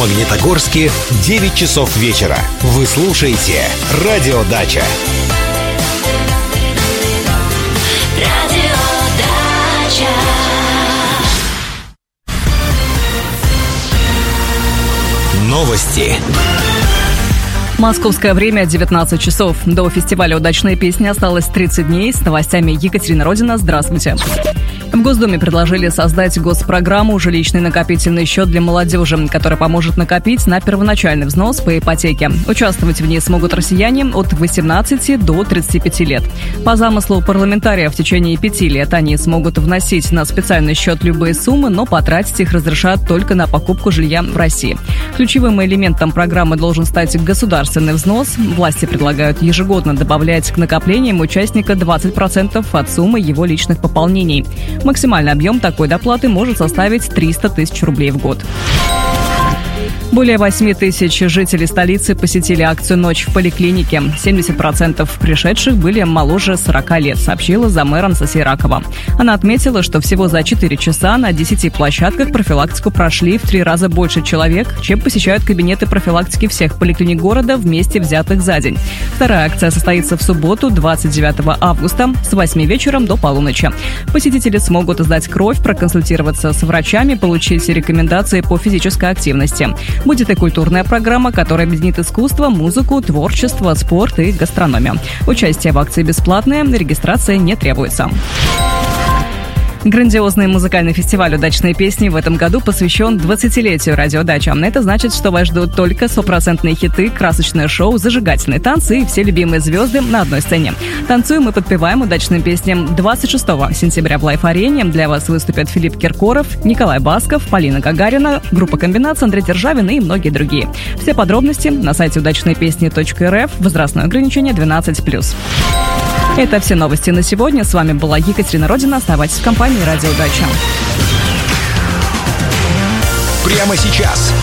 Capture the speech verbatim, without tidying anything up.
Магнитогорске девять часов вечера. Вы слушаете «Радио Дача». Новости. Московское время девятнадцать часов. До фестиваля «Удачные песни» осталось тридцать дней. С новостями Екатерина Родина. Здравствуйте. В Госдуме предложили создать госпрограмму «Жилищный накопительный счет для молодежи», которая поможет накопить на первоначальный взнос по ипотеке. Участвовать в ней смогут россияне от восемнадцати до тридцати пяти лет. По замыслу парламентария в течение пяти лет они смогут вносить на специальный счет любые суммы, но потратить их разрешат только на покупку жилья в России. Ключевым элементом программы должен стать государственный взнос. Власти предлагают ежегодно добавлять к накоплениям участника двадцать процентов от суммы его личных пополнений. Максимальный объем такой доплаты может составить триста тысяч рублей в год. Более восемь тысяч жителей столицы посетили акцию «Ночь в поликлинике». семьдесят процентов пришедших были моложе сорока лет, сообщила заммэра Анастасия Ракова. Она отметила, что всего за четыре часа на десяти площадках профилактику прошли в три раза больше человек, чем посещают кабинеты профилактики всех поликлиник города вместе взятых за день. Вторая акция состоится в субботу, двадцать девятого августа, с восьми вечера до полуночи. Посетители смогут сдать кровь, проконсультироваться с врачами, получить рекомендации по физической активности. Будет и культурная программа, которая объединит искусство, музыку, творчество, спорт и гастрономию. Участие в акции бесплатное, регистрация не требуется. Грандиозный музыкальный фестиваль «Удачные песни» в этом году посвящен двадцатилетию «Радио Дача». Это значит, что вас ждут только стопроцентные хиты, красочное шоу, зажигательные танцы и все любимые звезды на одной сцене. Танцуем и подпеваем удачным песням. двадцать шестого сентября в Лайф-арене для вас выступят Филипп Киркоров, Николай Басков, Полина Гагарина, группа «Комбинация», Андрей Державин и многие другие. Все подробности на сайте удачные песни точка эр эф. Возрастное ограничение двенадцать плюс. Это все новости на сегодня. С вами была Екатерина Родина. Оставайтесь в компании «Радио Дача». Прямо сейчас